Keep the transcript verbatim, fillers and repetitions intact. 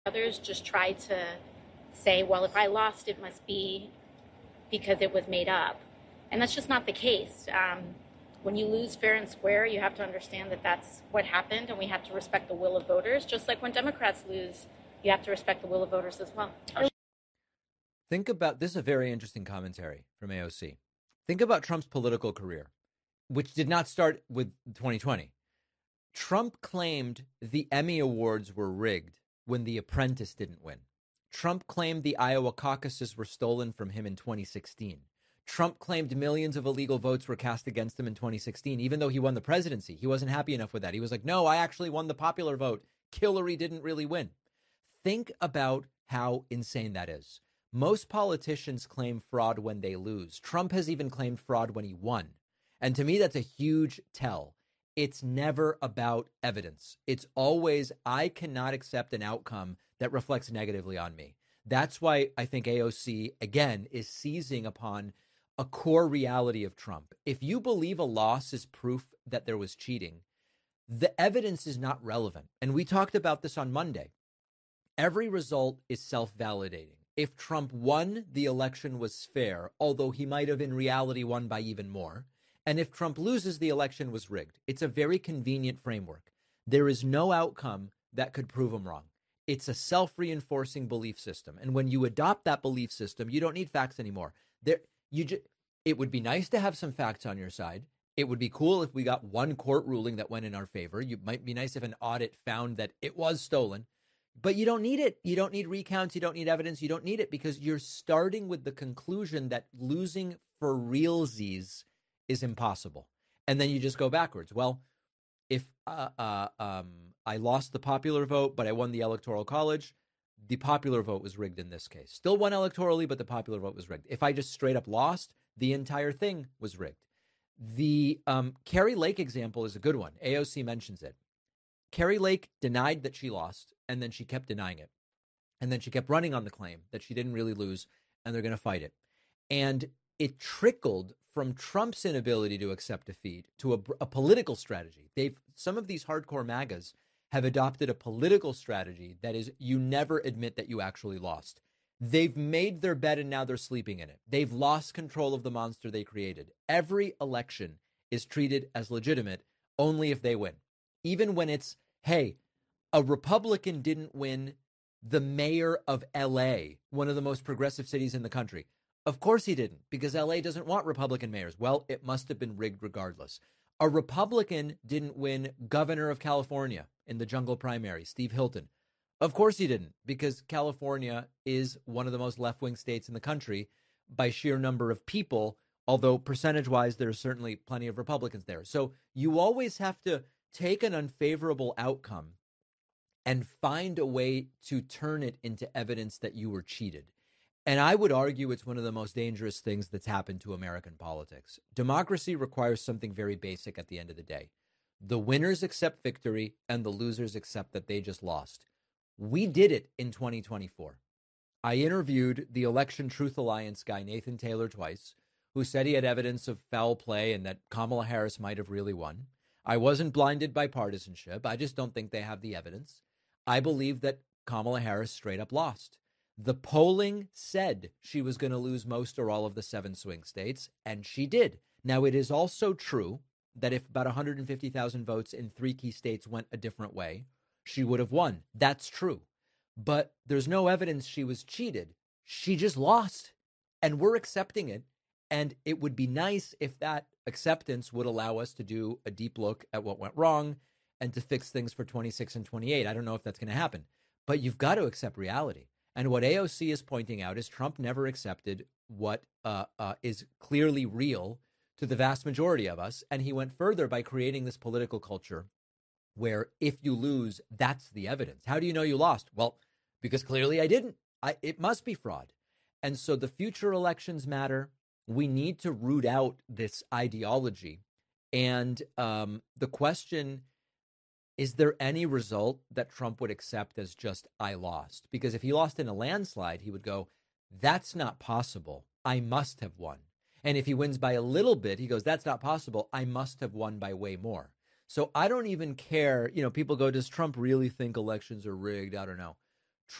Others just try to say, well, if I lost, it must be because it was made up. And that's just not the case. Um, when you lose fair and square, you have to understand that that's what happened, and we have to respect the will of voters. Just like when Democrats lose, you have to respect the will of voters as well. Think about this is a very interesting commentary from A O C. Think about Trump's political career, which did not start with twenty twenty. Trump claimed the Emmy Awards were rigged when The Apprentice didn't win. Trump claimed the Iowa caucuses were stolen from him in twenty sixteen. Trump claimed millions of illegal votes were cast against him in twenty sixteen, even though he won the presidency. He wasn't happy enough with that. He was like, no, I actually won the popular vote. Hillary didn't really win. Think about how insane that is. Most politicians claim fraud when they lose. Trump has even claimed fraud when he won. And to me, that's a huge tell. It's never about evidence. It's always, I cannot accept an outcome that reflects negatively on me. That's why I think A O C, again, is seizing upon a core reality of Trump. If you believe a loss is proof that there was cheating, the evidence is not relevant. And we talked about this on Monday. Every result is self-validating. If Trump won, the election was fair, although he might have in reality won by even more. And if Trump loses, the election was rigged. It's a very convenient framework. There is no outcome that could prove him wrong. It's a self-reinforcing belief system. And when you adopt that belief system, you don't need facts anymore. There, you just, it would be nice to have some facts on your side. It would be cool if we got one court ruling that went in our favor. It might be nice if an audit found that it was stolen. But you don't need it. You don't need recounts. You don't need evidence. You don't need it because you're starting with the conclusion that losing for realsies is impossible. And then you just go backwards. Well, if uh, uh, um, I lost the popular vote, but I won the Electoral College, the popular vote was rigged in this case. Still won electorally, but the popular vote was rigged. If I just straight up lost, the entire thing was rigged. The um, Carrie Lake example is a good one. A O C mentions it. Carrie Lake denied that she lost, and then she kept denying it. And then she kept running on the claim that she didn't really lose, and they're going to fight it. And it trickled from Trump's inability to accept defeat to a, a political strategy. They've some of these hardcore MAGAs have adopted a political strategy that is you never admit that you actually lost. They've made their bed and now they're sleeping in it. They've lost control of the monster they created. Every election is treated as legitimate only if they win. Even when it's, hey, a Republican didn't win the mayor of L A, one of the most progressive cities in the country. Of course he didn't, because L A doesn't want Republican mayors. Well, it must have been rigged regardless. A Republican didn't win governor of California in the jungle primary, Steve Hilton. Of course he didn't, because California is one of the most left-wing states in the country by sheer number of people, although percentage-wise, there's certainly plenty of Republicans there. So you always have to take an unfavorable outcome and find a way to turn it into evidence that you were cheated. And I would argue it's one of the most dangerous things that's happened to American politics. Democracy requires something very basic at the end of the day. The winners accept victory and the losers accept that they just lost. We did it in twenty twenty-four. I interviewed the Election Truth Alliance guy, Nathan Taylor, twice, who said he had evidence of foul play and that Kamala Harris might have really won. I wasn't blinded by partisanship. I just don't think they have the evidence. I believe that Kamala Harris straight up lost. The polling said she was going to lose most or all of the seven swing states, and she did. Now, it is also true that if about one hundred fifty thousand votes in three key states went a different way, she would have won. That's true. But there's no evidence she was cheated. She just lost, and we're accepting it. And it would be nice if that acceptance would allow us to do a deep look at what went wrong and to fix things for twenty-six and twenty-eight. I don't know if that's going to happen, but you've got to accept reality. And what A O C is pointing out is Trump never accepted what uh, uh, is clearly real to the vast majority of us. And he went further by creating this political culture where if you lose, that's the evidence. How do you know you lost? Well, because clearly I didn't. I, it must be fraud. And so the future elections matter. We need to root out this ideology. And um, the question, is there any result that Trump would accept as just, I lost? Because if he lost in a landslide, he would go, that's not possible. I must have won. And if he wins by a little bit, he goes, that's not possible. I must have won by way more. So I don't even care. You know, people go, does Trump really think elections are rigged? I don't know.